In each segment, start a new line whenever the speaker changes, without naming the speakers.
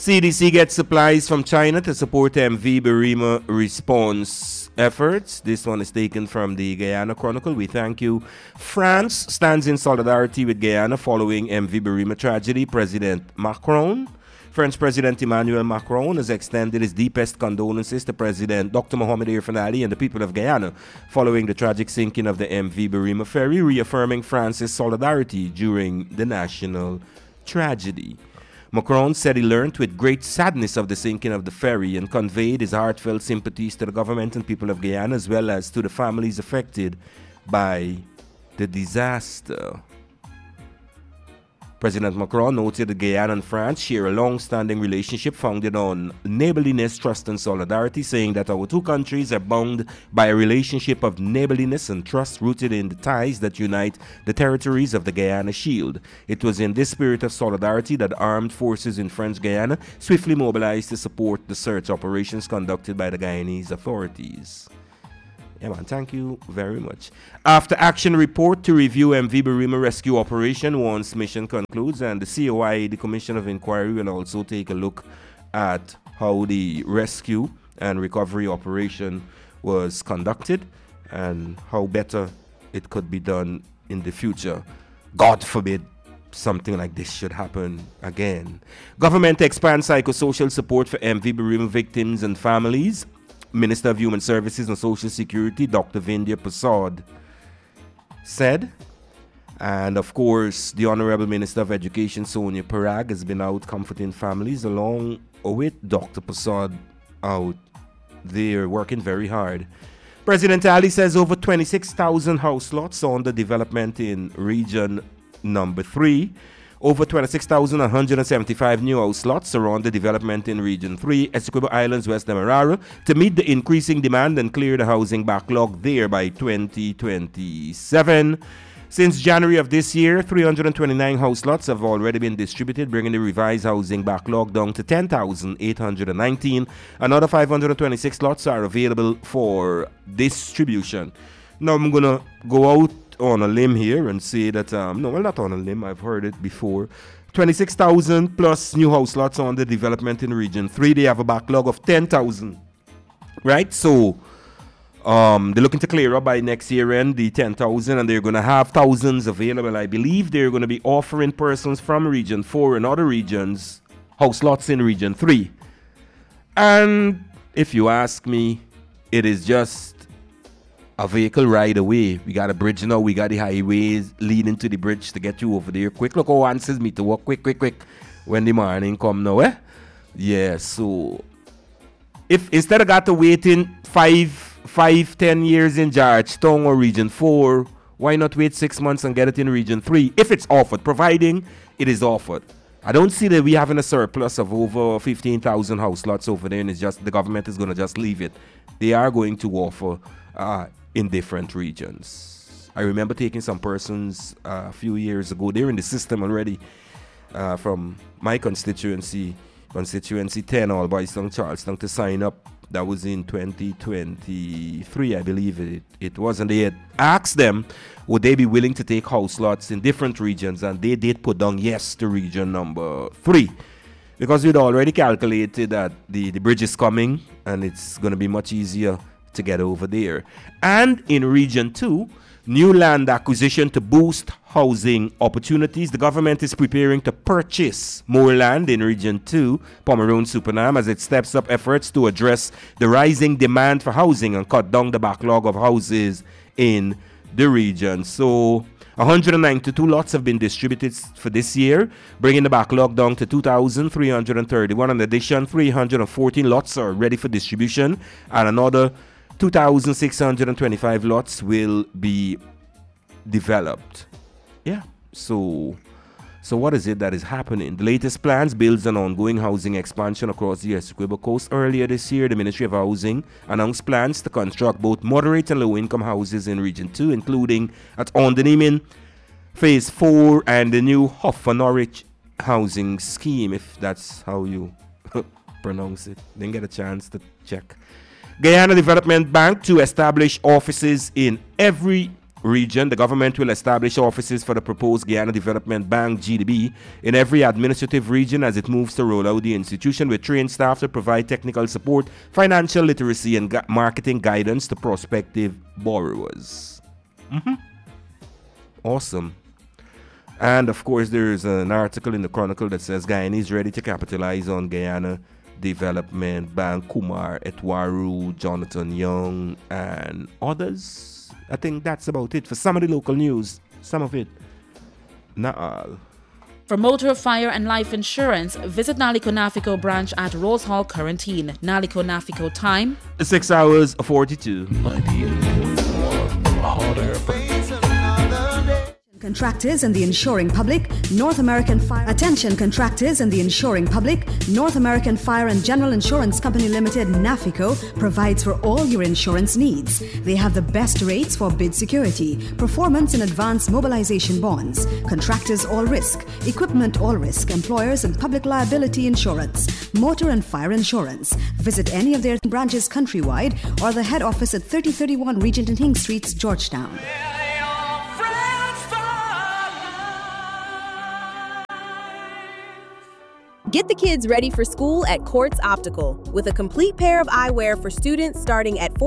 CDC gets supplies from China to support MV Burima response efforts. This one is taken from the Guyana Chronicle. We thank you. France stands in solidarity with Guyana following MV Burima tragedy. French President Emmanuel Macron has extended his deepest condolences to President Dr. Mohamed Irfan Ali and the people of Guyana following the tragic sinking of the MV Burima ferry, reaffirming France's solidarity during the national tragedy. Macron said he learned with great sadness of the sinking of the ferry and conveyed his heartfelt sympathies to the government and people of Guyana as well as to the families affected by the disaster. President Macron noted that Guyana and France share a long-standing relationship founded on neighborliness, trust, and solidarity, saying that our two countries are bound by a relationship of neighborliness and trust rooted in the ties that unite the territories of the Guyana Shield. It was in this spirit of solidarity that armed forces in French Guyana swiftly mobilized to support the search operations conducted by the Guyanese authorities. Yeah, man, thank you very much. After action report to review MV Burima rescue operation once mission concludes, and the COI, the Commission of Inquiry, will also take a look at how the rescue and recovery operation was conducted and how better it could be done in the future. God forbid something like this should happen again. Government expands psychosocial support for MV Burima victims and families. Minister of Human Services and Social Security, Dr. Vindhya Prasad, said. And of course, the Honorable Minister of Education, Sonia Parag, has been out comforting families along with Dr. Prasad out there working very hard. President Ali says over 26,000 house lots are under development in region number 3. Over 26,175 new house lots are under development in Region 3, Essequibo Islands, West Demerara, to meet the increasing demand and clear the housing backlog there by 2027. Since January of this year, 329 house lots have already been distributed, bringing the revised housing backlog down to 10,819. Another 526 lots are available for distribution. Now I'm going to go out on a limb here and say that, not on a limb, I've heard it before. 26,000 plus new house lots on the development in Region 3. They have a backlog of 10,000, right? So they're looking to clear up by next year end the 10,000, and they're going to have thousands available. I believe they're going to be offering persons from Region 4 and other regions house lots in Region 3. And if you ask me, it is just a vehicle ride away. We got a bridge now. We got the highways leading to the bridge to get you over there quick. Look how answers me to work quick when the morning come now, eh? Yeah, so if instead of got to waiting 10 years in Georgetown or Region 4, why not wait 6 months and get it in Region 3 if it's offered, providing it is offered. I don't see that we having a surplus of over 15,000 house lots over there, and it's just the government is going to just leave it. They are going to offer in different regions. I remember taking some persons a few years ago. They're in the system already from my constituency 10, All Boys Town, Charlestown, to sign up. That was in 2023, I believe it was. And they had asked them, would they be willing to take house lots in different regions? And they did put down yes to region number 3. Because we'd already calculated that the bridge is coming and it's going to be much easier to get over there. And in Region 2, new land acquisition to boost housing opportunities. The government is preparing to purchase more land in Region 2, Pomeroon Supernam, as it steps up efforts to address the rising demand for housing and cut down the backlog of houses in the region. So 192 lots have been distributed for this year, bringing the backlog down to 2,331. In addition, 314 lots are ready for distribution, and another 2,625 lots will be developed. Yeah, so what is it that is happening? The latest plans builds on ongoing housing expansion across the Essequibo Coast. Earlier this year, the Ministry of Housing announced plans to construct both moderate and low-income houses in Region 2, including at Ondenimin, Phase 4, and the new Hoffa Norwich housing scheme, if that's how you pronounce it. Didn't get a chance to check. Guyana Development Bank to establish offices in every region, the government will establish offices for the proposed Guyana Development Bank, GDB, in every administrative region as it moves to roll out the institution with trained staff to provide technical support, financial literacy, and marketing guidance to prospective borrowers. Awesome. And of course, there's an article in the Chronicle that says Guyana is ready to capitalize on Guyana Development Bank, Kumar Etwaru, Jonathan Young, and others. I think that's about it for some of the local news. Some of it, not all.
For motor, fire, and life insurance, visit Naliko Nafico branch at Rose Hall, Quarantine. Naliko Nafico time
6 hours 42.
Contractors and the insuring public, North American Fire. Attention contractors and the insuring public, North American Fire and General Insurance Company Limited, NAFICO, provides for all your insurance needs. They have the best rates for bid security, performance and advanced mobilization bonds, contractors all risk, equipment all risk, employers and public liability insurance, motor and fire insurance. Visit any of their branches countrywide or the head office at 3031 Regent and Hing Streets, Georgetown.
Get the kids ready for school at Quartz Optical with a complete pair of eyewear for students starting at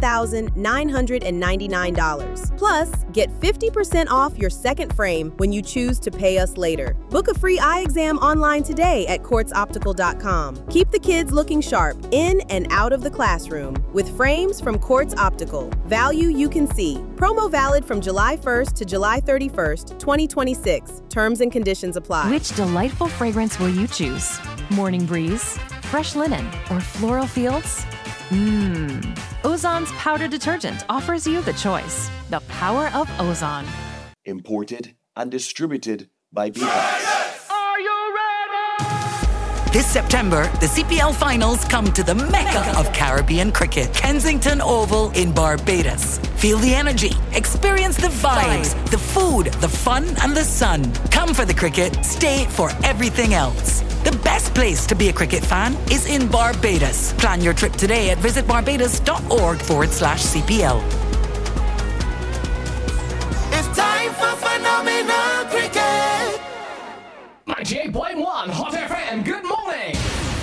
$14,999. Plus, get 50% off your second frame when you choose to pay us later. Book a free eye exam online today at quartzoptical.com. Keep the kids looking sharp in and out of the classroom with frames from Quartz Optical. Value you can see. Promo valid from July 1st to July 31st, 2026. Terms and conditions apply.
Which delightful fragrance will you choose? Morning breeze, fresh linen, or floral fields? Ozon's powder detergent offers you the choice. The power of Ozon.
Imported and distributed by Beehive.
Are you ready?
This September, the CPL finals come to the Mecca of Caribbean cricket, Kensington Oval in Barbados. Feel the energy, experience the vibes, the food, the fun, and the sun. Come for the cricket, stay for everything else. The best place to be a cricket fan is in Barbados. Plan your trip today at visitbarbados.org/CPL.